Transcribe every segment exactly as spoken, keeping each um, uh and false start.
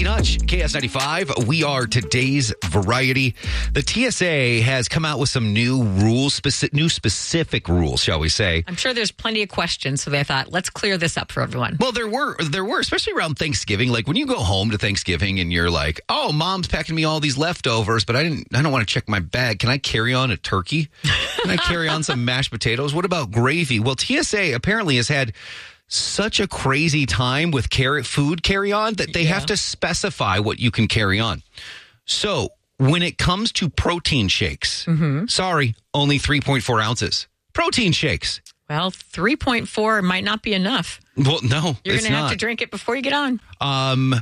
Stacey Nutch, K S ninety-five. We are today's variety. The T S A has come out with some new rules, specific, new specific rules, shall we say. I'm sure there's plenty of questions, so they thought, let's clear this up for everyone. Well, there were, there were, especially around Thanksgiving. Like when you go home to Thanksgiving and you're like, oh, mom's packing me all these leftovers, but I didn't, I don't want to check my bag. Can I carry on a turkey? Can I carry on some mashed potatoes? What about gravy? Well, T S A apparently has had such a crazy time with carry, food carry-on that they yeah. have to specify what you can carry on. So when it comes to protein shakes, mm-hmm. sorry, only three point four ounces. Protein shakes. Well, three point four might not be enough. Well, no, You're it's going to have not. to drink it before you get on. Um,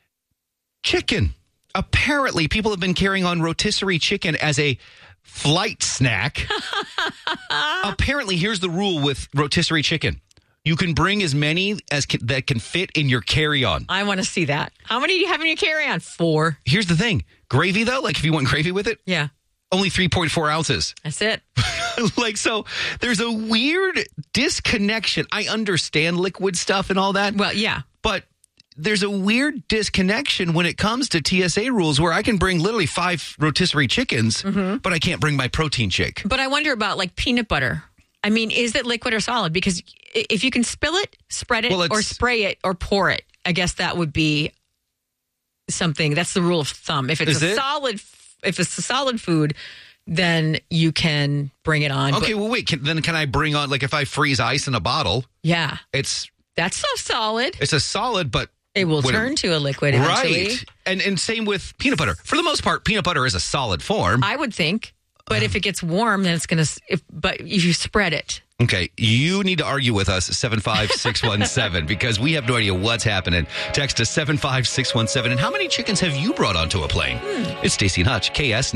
chicken. Apparently, people have been carrying on rotisserie chicken as a flight snack. Apparently, here's the rule with rotisserie chicken. You can bring as many as can, that can fit in your carry-on. I want to see that. How many do you have in your carry-on? Four. Here's the thing. Gravy, though, like if you want gravy with it, yeah, only three point four ounces. That's it. Like, so there's a weird disconnection. I understand liquid stuff and all that. Well, yeah. But there's a weird disconnection when it comes to T S A rules where I can bring literally five rotisserie chickens, mm-hmm. but I can't bring my protein shake. But I wonder about like peanut butter. I mean, is it liquid or solid? Because if you can spill it, spread it, well, or spray it, or pour it, I guess that would be something. That's the rule of thumb. If it's is a it? solid, if it's a solid food, then you can bring it on. Okay, but, well, wait. Can, then can I bring on, like if I freeze ice in a bottle? Yeah. It's... That's so solid. It's a solid, but... It will turn to a liquid eventually. Right. And, and same with peanut butter. For the most part, peanut butter is a solid form. I would think. But if it gets warm, then it's going to, but if you spread it. Okay, you need to argue with us, seven five six one seven, because we have no idea what's happening. Text to seven five six one seven. And how many chickens have you brought onto a plane? Hmm. It's Stacey and Hutch, K S